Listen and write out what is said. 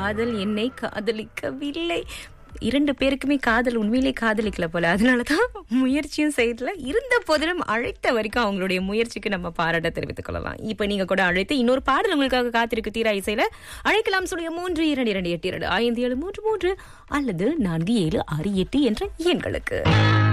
காதல் என்னை காதலிக்கவில்லை. 2 பேருக்குமே காதல் உண்மையிலே காதலிக்கல போல. அதனாலதான் முயற்சியும் செய்யல. இருந்த போதிலும் அழைத்த வரைக்கும் அவங்களுடைய முயற்சிக்கு நம்ம பாராட்ட தெரிவித்துக் கொள்ளலாம். இப்ப நீங்க கூட அழைத்து இன்னொரு பாடல் உங்களுக்காக காத்திருக்கு. தீரா இசையில அழைக்கலாம். சொல்லுங்க 3228257333 அல்லது 4768 என்ற எண்களுக்கு.